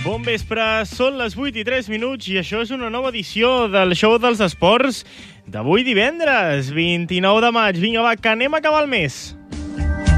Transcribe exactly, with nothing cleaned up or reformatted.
Bon vespre, són les vuit i tres minuts i això és una nova edició del Show dels Esports d'avui divendres, vint-i-nou de maig. Vinga, va, que anem a acabar el mes.